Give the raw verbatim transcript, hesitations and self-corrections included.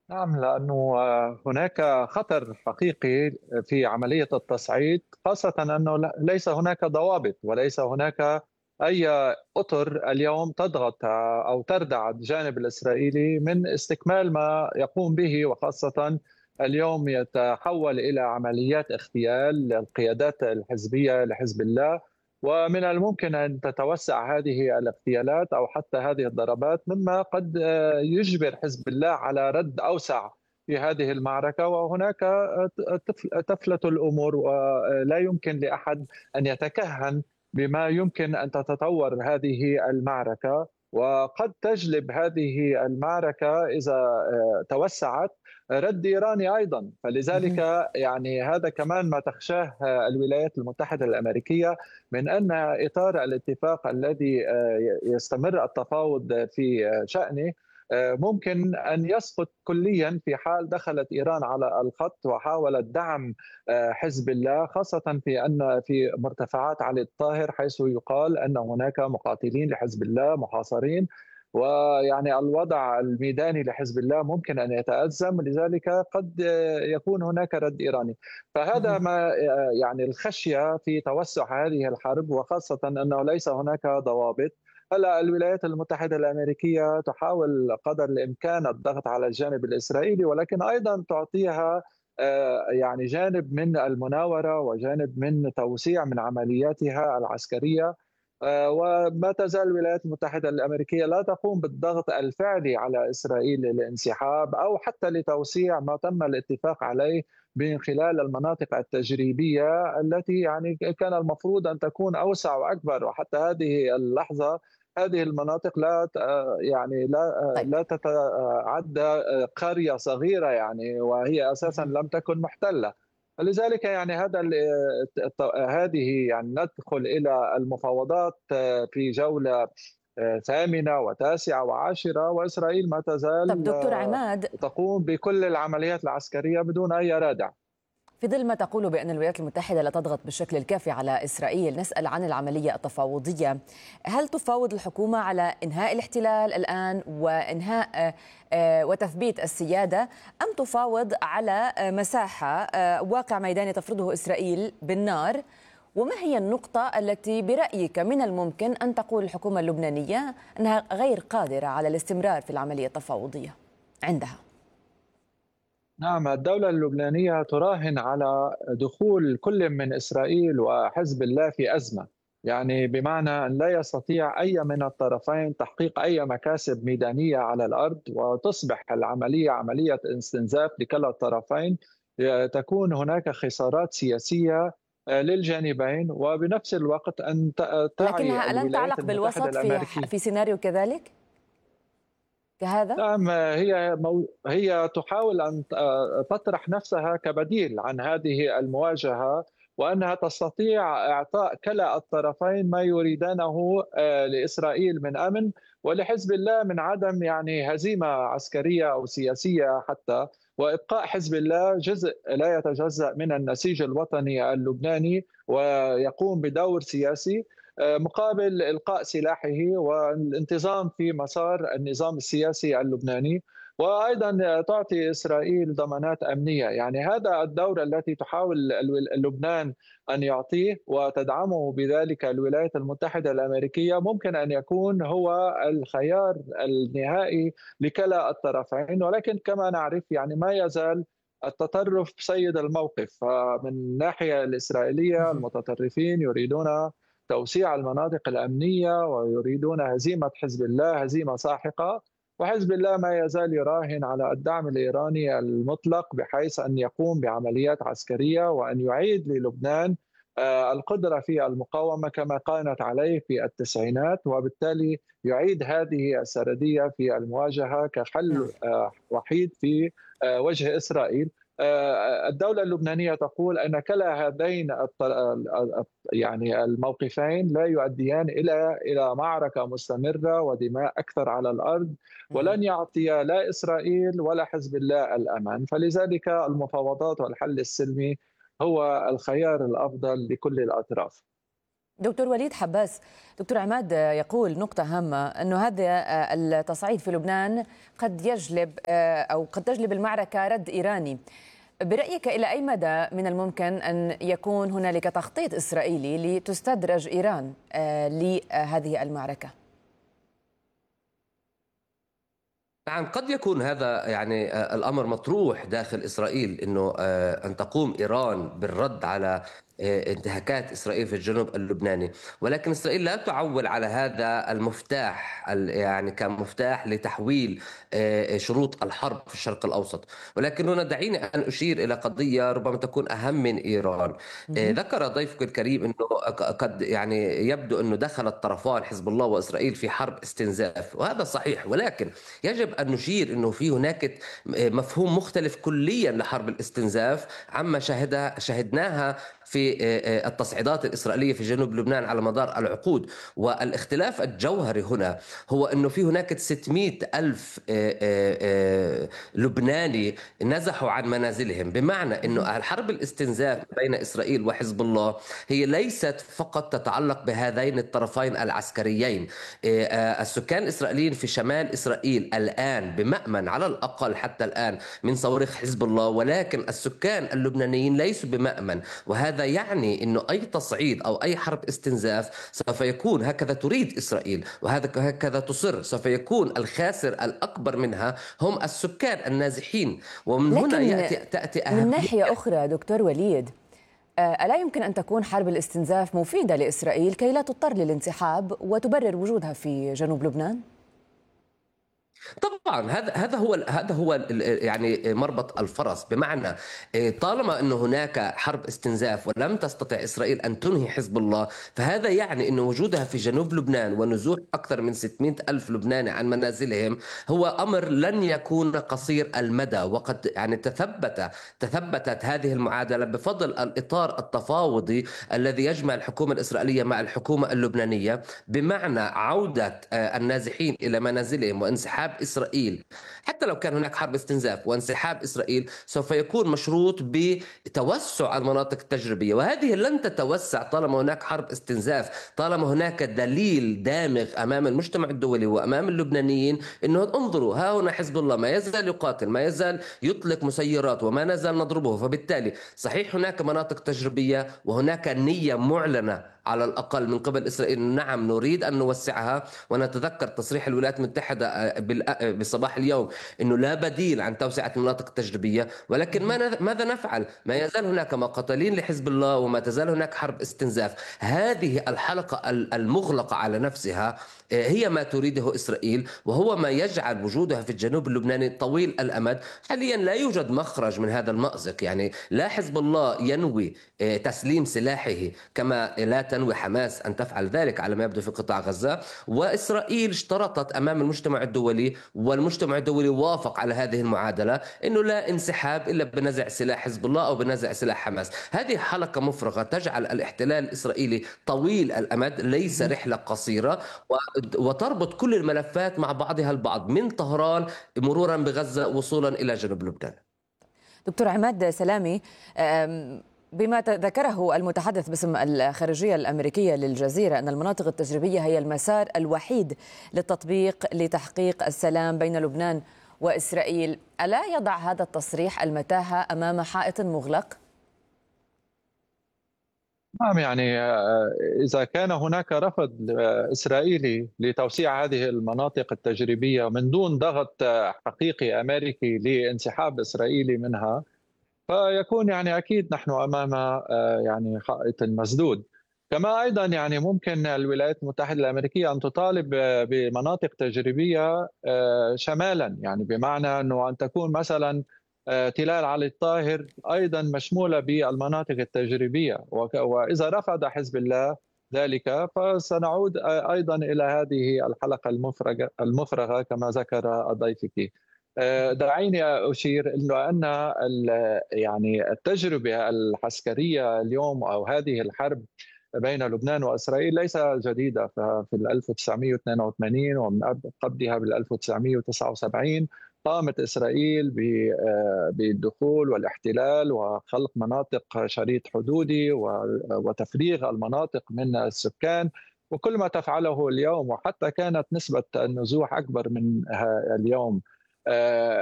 نعم، لأنه هناك خطر حقيقي في عملية التصعيد، خاصة أنه ل- ليس هناك ضوابط وليس هناك أي أطر اليوم تضغط أو تردع الجانب الإسرائيلي من استكمال ما يقوم به، وخاصة اليوم يتحول إلى عمليات اغتيال للقيادات الحزبية لحزب الله. ومن الممكن أن تتوسع هذه الاغتيالات أو حتى هذه الضربات، مما قد يجبر حزب الله على رد أوسع في هذه المعركة. وهناك تفلت الأمور، ولا يمكن لأحد أن يتكهن بما يمكن أن تتطور هذه المعركة. وقد تجلب هذه المعركة إذا توسعت رد إيراني أيضا. فلذلك مهم. يعني هذا كمان ما تخشاه الولايات المتحدة الأمريكية، من أن إطار الاتفاق الذي يستمر التفاوض في شأنه ممكن أن يسقط كليا في حال دخلت إيران على الخط وحاولت دعم حزب الله، خاصة في أن في مرتفعات علي الطاهر، حيث يقال أن هناك مقاتلين لحزب الله محاصرين. ويعني الوضع الميداني لحزب الله ممكن أن يتأزم، لذلك قد يكون هناك رد إيراني. فهذا مهم. ما يعني الخشية في توسع هذه الحرب، وخاصة أنه ليس هناك ضوابط. هلا الولايات المتحدة الأمريكية تحاول قدر الإمكان الضغط على الجانب الإسرائيلي، ولكن أيضا تعطيها آه، يعني جانب من المناورة وجانب من توسيع من عملياتها العسكرية. آه، وما تزال الولايات المتحدة الأمريكية لا تقوم بالضغط الفعلي على إسرائيل للانسحاب أو حتى لتوسيع ما تم الاتفاق عليه من خلال المناطق التجريبية، التي يعني كان المفروض أن تكون أوسع وأكبر. وحتى هذه اللحظة هذه المناطق لا يعني لا طيب. لا تتعدى قرية صغيرة يعني، وهي أساسا مهم. لم تكن محتلة. لذلك يعني هذا هذه يعني ندخل إلى المفاوضات في جولة ثامنة وتاسعة وعاشرة، وإسرائيل ما طب تزال دكتور عماد، تقوم بكل العمليات العسكرية بدون أي رادع. في ظل ما تقول بأن الولايات المتحدة لا تضغط بالشكل الكافي على إسرائيل، نسأل عن العملية التفاوضية. هل تفاوض الحكومة على إنهاء الاحتلال الآن وإنهاء آه، آه، وتثبيت السيادة، أم تفاوض على آه، مساحة آه، واقع ميداني تفرضه إسرائيل بالنار؟ وما هي النقطة التي برأيك من الممكن أن تقول الحكومة اللبنانية أنها غير قادرة على الاستمرار في العملية التفاوضية عندها؟ نعم، الدولة اللبنانية تراهن على دخول كل من إسرائيل وحزب الله في أزمة، يعني بمعنى أن لا يستطيع أي من الطرفين تحقيق أي مكاسب ميدانية على الأرض، وتصبح العملية عملية استنزاف لكلا الطرفين. تكون هناك خسارات سياسية للجانبين، وبنفس الوقت أن تعي لكنها ألن الولايات تعلق المتحدة بالوسط في الأمريكية. في سيناريو كذلك كهذا؟ نعم، هي مو... هي تحاول أن تطرح نفسها كبديل عن هذه المواجهة، وأنها تستطيع إعطاء كلا الطرفين ما يريدانه آه، لإسرائيل من أمن، ولحزب الله من عدم يعني هزيمة عسكرية أو سياسية حتى، وإبقاء حزب الله جزء لا يتجزأ من النسيج الوطني اللبناني، ويقوم بدور سياسي مقابل إلقاء سلاحه والانتظام في مسار النظام السياسي اللبناني. وأيضا تعطي إسرائيل ضمانات أمنية. يعني هذا الدور التي تحاول لبنان أن يعطيه وتدعمه بذلك الولايات المتحدة الأمريكية، ممكن أن يكون هو الخيار النهائي لكلا الطرفين. ولكن كما نعرف يعني ما يزال التطرف سيد الموقف. فمن الناحية الإسرائيلية مهم. المتطرفين يريدون توسيع المناطق الأمنية ويريدون هزيمة حزب الله هزيمة ساحقة، وحزب الله ما يزال يراهن على الدعم الإيراني المطلق، بحيث أن يقوم بعمليات عسكرية وأن يعيد للبنان آه، القدرة في المقاومة كما كانت عليه في التسعينات، وبالتالي يعيد هذه السردية في المواجهة نعم. كحل آه، وحيد في آه، وجه إسرائيل. آه، الدولة اللبنانية تقول أن كلا هذين يعني الموقفين لا يؤديان الى الى معركه مستمره ودماء اكثر على الارض، مهم. ولن يعطي لا اسرائيل ولا حزب الله الامان. فلذلك المفاوضات والحل السلمي هو الخيار الافضل لكل الاطراف. دكتور وليد حباس، دكتور عماد يقول نقطة هامة أنه هذا التصعيد في لبنان قد يجلب أو قد تجلب المعركة رد إيراني. برأيك إلى أي مدى من الممكن أن يكون هنالك تخطيط إسرائيلي لتستدرج إيران لهذه المعركة؟ نعم، قد يكون هذا يعني الأمر مطروح داخل إسرائيل، أنه أن تقوم إيران بالرد على انتهاكات إسرائيل في الجنوب اللبناني، ولكن إسرائيل لا تعول على هذا المفتاح يعني كمفتاح لتحويل شروط الحرب في الشرق الأوسط. ولكن هنا دعيني أن أشير إلى قضية ربما تكون أهم من إيران. ذكر ضيفك الكريم أنه قد يعني يبدو أنه دخل الطرفان حزب الله وإسرائيل في حرب استنزاف، وهذا صحيح، ولكن يجب أن نشير أنه في هناك مفهوم مختلف كليا لحرب الاستنزاف عما شاهدها شاهدناها في التصعيدات الإسرائيلية في جنوب لبنان على مدار العقود. والاختلاف الجوهري هنا هو أنه في هناك ستمائة ألف لبناني نزحوا عن منازلهم، بمعنى أنه الحرب الاستنزاف بين إسرائيل وحزب الله هي ليست فقط تتعلق بهذين الطرفين العسكريين. السكان الإسرائيليين في شمال إسرائيل الآن بمأمن على الأقل حتى الآن من صواريخ حزب الله، ولكن السكان اللبنانيين ليسوا بمأمن. وهذا يعني أنه أي تصعيد أو أي حرب استنزاف سوف يكون هكذا تريد إسرائيل وهذا هكذا تصر، سوف يكون الخاسر الأكبر منها هم السكان النازحين. ومن هنا يأتي تأتي أهمية. من ناحية أخرى دكتور وليد، ألا يمكن أن تكون حرب الاستنزاف مفيدة لإسرائيل كي لا تضطر للانسحاب وتبرر وجودها في جنوب لبنان؟ طبعا هذا هذا هو هذا هو يعني مربط الفرس، بمعنى طالما انه هناك حرب استنزاف ولم تستطع اسرائيل ان تنهي حزب الله، فهذا يعني انه وجودها في جنوب لبنان ونزوح اكثر من ستمائة ألف لبناني عن منازلهم هو امر لن يكون قصير المدى. وقد يعني تثبت تثبتت هذه المعادله بفضل الاطار التفاوضي الذي يجمع الحكومه الاسرائيليه مع الحكومه اللبنانيه، بمعنى عوده النازحين الى منازلهم وانسحاب إسرائيل. حتى لو كان هناك حرب استنزاف وانسحاب إسرائيل سوف يكون مشروط بتوسع المناطق التجريبية، وهذه لن تتوسع طالما هناك حرب استنزاف، طالما هناك دليل دامغ أمام المجتمع الدولي وأمام اللبنانيين أنه انظروا ها هنا حزب الله ما يزال يقاتل، ما يزال يطلق مسيرات وما نزال نضربه. فبالتالي صحيح هناك مناطق تجريبية وهناك نية معلنة على الأقل من قبل إسرائيل، نعم نريد أن نوسعها. ونتذكر تصريح الولايات المتحدة بصباح اليوم أنه لا بديل عن توسعة المناطق التجريبية، ولكن ماذا نفعل؟ ما يزال هناك مقاتلين لحزب الله وما تزال هناك حرب استنزاف. هذه الحلقة المغلقة على نفسها هي ما تريده إسرائيل، وهو ما يجعل وجودها في الجنوب اللبناني طويل الأمد. حاليا لا يوجد مخرج من هذا المأزق، يعني لا حزب الله ينوي تسليم سلاحه كما لا تنوي حماس أن تفعل ذلك على ما يبدو في قطاع غزة، وإسرائيل اشترطت أمام المجتمع الدولي والمجتمع الدولي وافق على هذه المعادلة أنه لا انسحاب إلا بنزع سلاح حزب الله أو بنزع سلاح حماس. هذه حلقة مفرغة تجعل الاحتلال الإسرائيلي طويل الأمد، ليس رحلة قصيرة، وتربط كل الملفات مع بعضها البعض من طهران مرورا بغزة وصولا إلى جنوب لبنان. دكتور عماد سلامي، بما ذكره المتحدث باسم الخارجية الأمريكية للجزيرة أن المناطق التجريبية هي المسار الوحيد للتطبيق لتحقيق السلام بين لبنان وإسرائيل، ألا يضع هذا التصريح المتاهة أمام حائط مغلق؟ نعم، يعني إذا كان هناك رفض إسرائيلي لتوسيع هذه المناطق التجريبية من دون ضغط حقيقي أمريكي لانسحاب إسرائيلي منها، فيكون يعني أكيد نحن أمام يعني حائط مسدود. كما أيضا يعني ممكن الولايات المتحدة الأمريكية أن تطالب بمناطق تجريبية شمالا، يعني بمعنى أنه أن تكون مثلا تلال علي الطاهر أيضا مشمولة بالمناطق التجريبية، وإذا رفض حزب الله ذلك فسنعود أيضا إلى هذه الحلقة المفرغة المفرغة كما ذكر ضيفك. دعيني أشير إلى أن يعني التجربة العسكرية اليوم أو هذه الحرب بين لبنان وإسرائيل ليس جديدة، ففي ألف وتسعمائة واثنين وثمانين ومن قبلها بال ألف وتسعمائة وتسعة وسبعين قامت إسرائيل بالدخول والاحتلال وخلق مناطق شريط حدودي وتفريغ المناطق من السكان، وكل ما تفعله اليوم، وحتى كانت نسبة النزوح أكبر من اليوم.